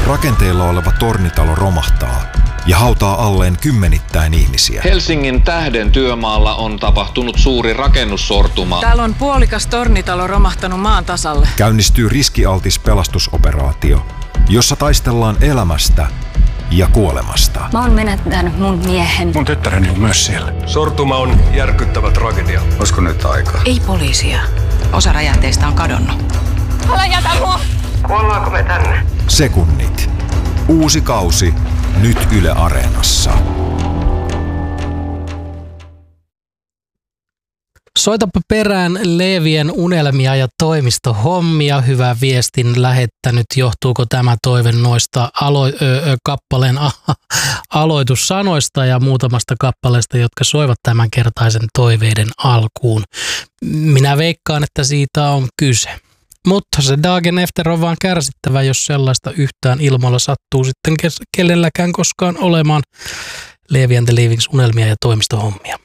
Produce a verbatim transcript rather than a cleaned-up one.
Rakenteilla oleva tornitalo romahtaa ja hautaa alleen kymmenittäin ihmisiä. Helsingin Tähden työmaalla on tapahtunut suuri rakennussortuma. Täällä on puolikas tornitalo romahtanut maan tasalle. Käynnistyy riskialtis pelastusoperaatio, jossa taistellaan elämästä ja kuolemasta. Mä oon menettänyt mun miehen. Mun tyttäreni on myös siellä. Sortuma on järkyttävä tragedia. Olisiko nyt aikaa? Ei poliisia. Osa räjähteistä on kadonnut. Älä jätä mua! Kuollaanko me tänne? Sekunnit. Uusi kausi nyt Yle Areenassa. Soitapa perään Leevien unelmia ja toimistohommia. Hyvä viestin lähettänyt. Johtuuko tämä toive noista alo- ö, ö, kappaleen a- aloitussanoista ja muutamasta kappaleesta, jotka soivat tämänkertaisen toiveiden alkuun? Minä veikkaan, että siitä on kyse. Mutta se Dagen Efter on vaan kärsittävä, jos sellaista yhtään ilmalla sattuu sitten kenelläkään koskaan olemaan. Leevi and the Leavings unelmia ja toimistohommia.